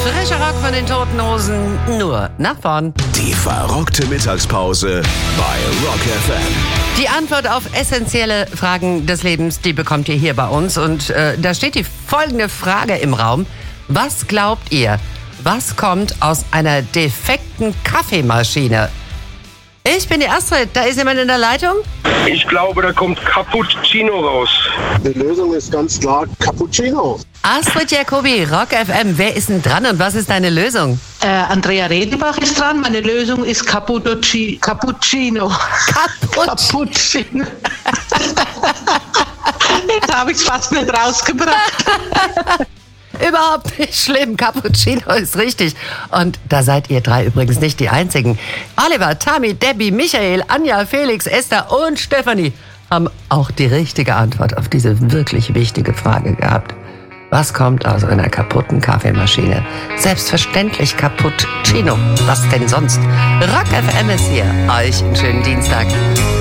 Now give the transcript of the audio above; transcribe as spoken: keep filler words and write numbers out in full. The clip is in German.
Frischer Rock von den Toten Hosen, nur nach vorn. Die verrockte Mittagspause bei Rock F M. Die Antwort auf essentielle Fragen des Lebens, die bekommt ihr hier bei uns. Und äh, da steht die folgende Frage im Raum. Was glaubt ihr, was kommt aus einer defekten Kaffeemaschine? Ich bin die Astrid, da ist jemand in der Leitung? Ich glaube, da kommt Cappuccino raus. Die Lösung ist ganz klar Cappuccino. Astrid Jacobi, Rock F M, wer ist denn dran und was ist deine Lösung? Äh, Andrea Redebach ist dran. Meine Lösung ist Cappucci- Cappuccino. Cappuccino. Jetzt habe ich es fast nicht rausgebracht. Überhaupt nicht schlimm, Cappuccino ist richtig. Und da seid ihr drei übrigens nicht die Einzigen. Oliver, Tami, Debbie, Michael, Anja, Felix, Esther und Stefanie haben auch die richtige Antwort auf diese wirklich wichtige Frage gehabt. Was kommt aus einer kaputten Kaffeemaschine? Selbstverständlich Cappuccino. Was denn sonst? Rock F M ist hier. Euch einen schönen Dienstag.